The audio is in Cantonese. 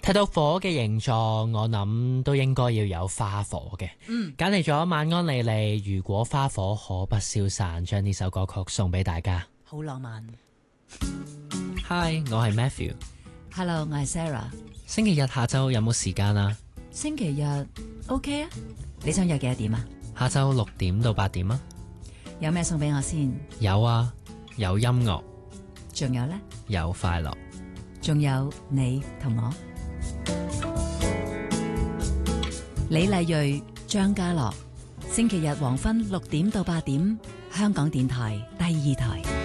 睇到火嘅形狀，我諗都應該要有花火嘅。揀嚟咗晚安莉莉，如果花火可不消散，將呢首歌曲送俾大家。 好浪漫。 Hi， 我係 Matthew。 Hello， 我係 Sarah。 星期日下晝有冇時間啊？ 星期日 OK 啊？你想約幾多點啊？ 下晝6點到8點啊？ 有咩送俾我先？ 有啊，有音樂， 仲有呢？ 有快樂， 仲有你同我。李麗蕊、張家樂，星期日黃昏6點到8點，香港電台第2台。